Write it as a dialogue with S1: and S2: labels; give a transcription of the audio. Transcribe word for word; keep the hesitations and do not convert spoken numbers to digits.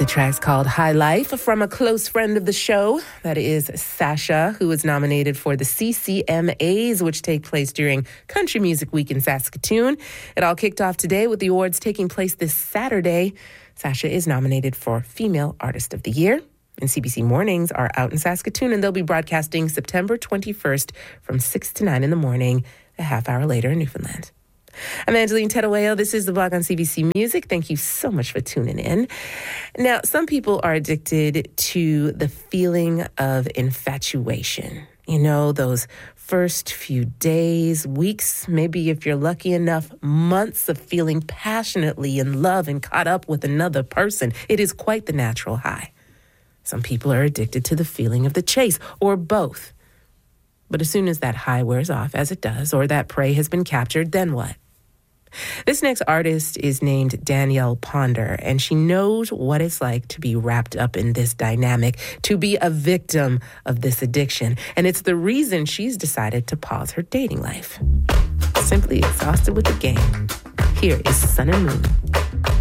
S1: The track's called High Life from a close friend of the show. That is Sasha, who was nominated for the C C M As, which take place during Country Music Week in Saskatoon. It all kicked off today with the awards taking place this Saturday. Sasha is nominated for Female Artist of the Year. And C B C Mornings are out in Saskatoon, and they'll be broadcasting September twenty-first from six to nine in the morning, a half hour later in Newfoundland. I'm Angeline Tedoeo. This is The Blog on C B C Music. Thank you so much for tuning in. Now, some people are addicted to the feeling of infatuation. You know, those first few days, weeks, maybe if you're lucky enough, months of feeling passionately in love and caught up with another person. It is quite the natural high. Some people are addicted to the feeling of the chase, or both. But as soon as that high wears off, as it does, or that prey has been captured, then what? This next artist is named Danielle Ponder, and she knows what it's like to be wrapped up in this dynamic, to be a victim of this addiction. And it's the reason she's decided to pause her dating life. Simply exhausted with the game. Here is Sun and Moon.